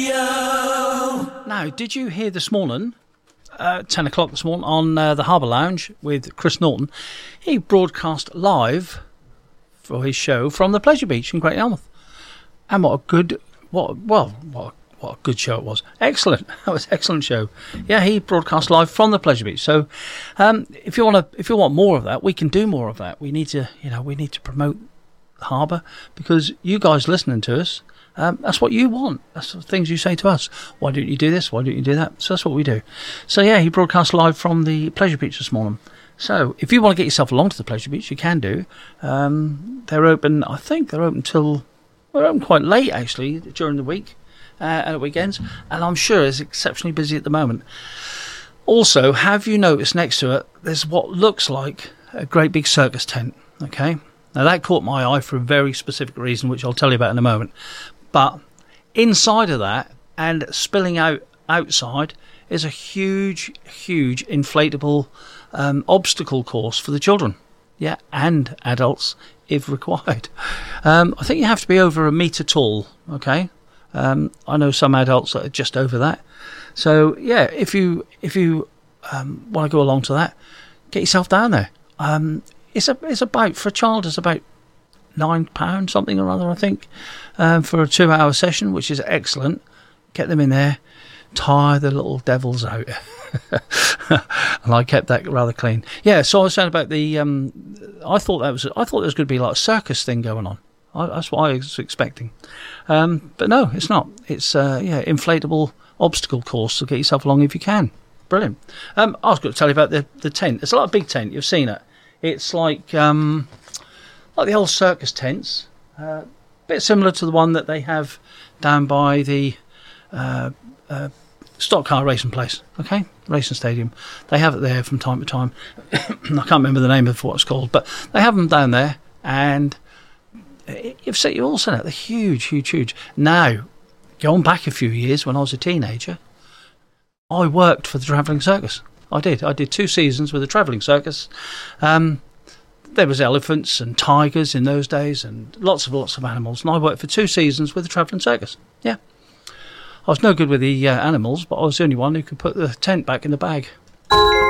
Now, did you hear this morning, 10 o'clock this morning, on the Harbour Lounge with Chris Norton? He broadcast live for his show from the Pleasure Beach in Great Yarmouth. And what a good show it was. Excellent. That was an excellent show. Yeah, he broadcast live from the Pleasure Beach. So if you want more of that, we can do more of that. We need to promote the harbour, because you guys listening to us, that's what you want. That's the things you say to us. Why don't you do this? Why don't you do that? So that's what we do. So yeah, he broadcast live from the Pleasure Beach this morning. So if you want to get yourself along to the Pleasure Beach, you can do. They're open. I think they're open they're open quite late actually during the week and at weekends. And I'm sure it's exceptionally busy at the moment. Also, have you noticed next to it, there's what looks like a great big circus tent. Okay. Now that caught my eye for a very specific reason, which I'll tell you about in a moment. But inside of that and spilling out outside is a huge, huge inflatable obstacle course for the children. Yeah, and adults if required. I think you have to be over a metre tall, okay? I know some adults that are just over that. So, yeah, if you want to go along to that, get yourself down there. It's about, for a child, it's about £9 something or other, I think, for a 2-hour session, which is excellent. Get them in there, tire the little devils out. And I kept that rather clean. Yeah, so I was saying about the I thought there was going to be like a circus thing going on. That's what I was expecting, but no, it's not. It's inflatable obstacle course, so get yourself along if you can. Brilliant. I was going to tell you about the tent. It's like a big tent. You've seen it. It's like the old circus tents, a bit similar to the one that they have down by the stock car racing place, okay, racing stadium. They have it there from time to time. I can't remember the name of what it's called, but they have them down there, and you've all seen it. They're huge, huge, huge. Now, going back a few years when I was a teenager, I worked for the travelling circus. I did 2 seasons with the travelling circus. There was elephants and tigers in those days and lots of animals. And I worked for 2 seasons with the travelling circus. Yeah. I was no good with the animals, but I was the only one who could put the tent back in the bag.